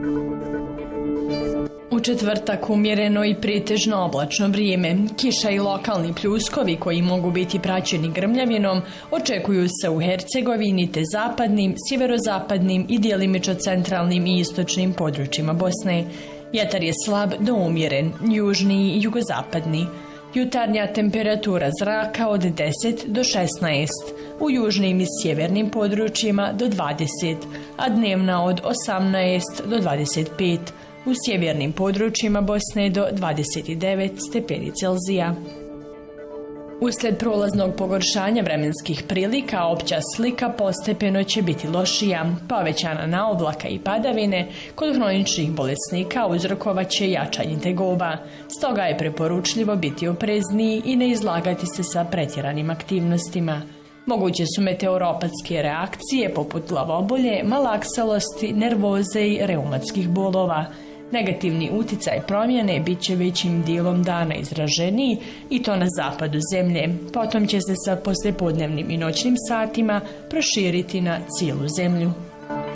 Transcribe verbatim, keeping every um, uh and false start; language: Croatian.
U četvrtak umjereno i pretežno oblačno vrijeme. Kiša i lokalni pljuskovi koji mogu biti praćeni grmljavinom očekuju se u Hercegovini te zapadnim, sjeverozapadnim i djelimično centralnim i istočnim područjima Bosne. Vjetar je slab do umjeren, južni i jugozapadni. Jutarnja temperatura zraka od deset do šesnaest, u južnim i sjevernim područjima do dvadeset, a dnevna od osamnaest do dvadeset pet, u sjevernim područjima Bosne do dvadeset devet stepeni Celzija. Uslijed prolaznog pogoršanja vremenskih prilika, opća slika postepeno će biti lošija. Povećana na oblaka i padavine kod hroničnih bolesnika uzrokovat će jačanje tegoba. Stoga je preporučljivo biti oprezniji i ne izlagati se sa pretjeranim aktivnostima. Moguće su meteoropatske reakcije poput glavobolje, malaksalosti, nervoze i reumatskih bolova. Negativni uticaj promjene bit će većim dijelom dana izraženiji i to na zapadu zemlje. Potom će se sa poslijepodnevnim i noćnim satima proširiti na cijelu zemlju.